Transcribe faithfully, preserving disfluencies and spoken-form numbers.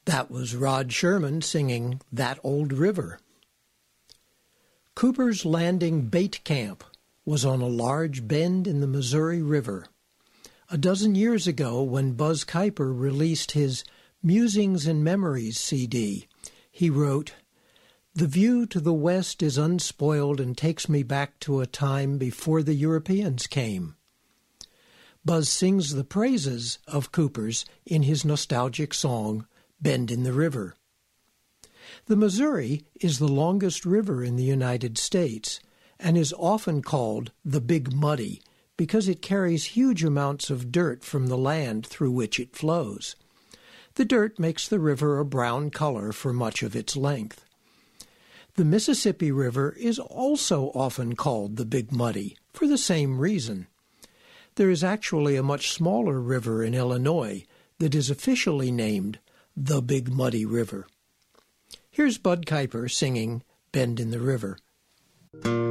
That was Rod Sherman singing That Old River. Cooper's Landing Bait Camp was on a large bend in the Missouri River. A dozen years ago, when Buzz Kuiper released his Musings and Memories C D, he wrote, "The view to the west is unspoiled and takes me back to a time before the Europeans came." Buzz sings the praises of Cooper's in his nostalgic song, Bend in the River. The Missouri is the longest river in the United States and is often called the Big Muddy because it carries huge amounts of dirt from the land through which it flows. The dirt makes the river a brown color for much of its length. The Mississippi River is also often called the Big Muddy for the same reason. There is actually a much smaller river in Illinois that is officially named the Big Muddy River. Here's Bud Kuiper singing Bend in the River.